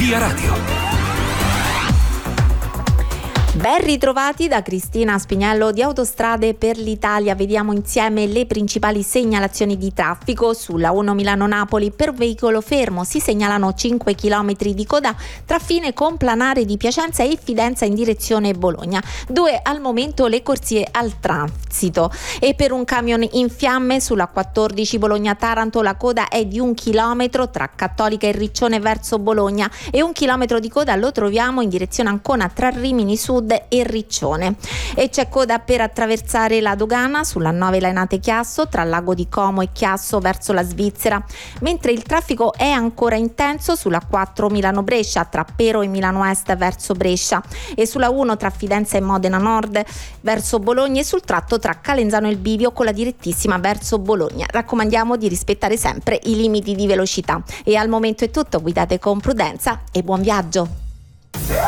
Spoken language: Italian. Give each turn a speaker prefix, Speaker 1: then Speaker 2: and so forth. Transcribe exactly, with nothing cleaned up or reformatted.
Speaker 1: Via Radio.
Speaker 2: Ben ritrovati da Cristina Spinello di Autostrade per l'Italia. Vediamo insieme le principali segnalazioni di traffico. Sulla uno Milano-Napoli per veicolo fermo si segnalano cinque chilometri di coda tra fine Complanare di Piacenza e Fidenza in direzione Bologna. Due al momento le corsie al transito. E per un camion in fiamme sulla quattordici Bologna-Taranto la coda è di un chilometro tra Cattolica e Riccione verso Bologna e un chilometro di coda lo troviamo in direzione Ancona tra Rimini Sud e Riccione. E c'è coda per attraversare la dogana sulla nove Lainate Chiasso tra Lago di Como e Chiasso verso la Svizzera, mentre il traffico è ancora intenso sulla quattro Milano Brescia tra Pero e Milano Est verso Brescia e sulla uno tra Fidenza e Modena Nord verso Bologna e sul tratto tra Calenzano e il Bivio con la direttissima verso Bologna. Raccomandiamo di rispettare sempre i limiti di velocità. E al momento è tutto, guidate con prudenza e buon viaggio.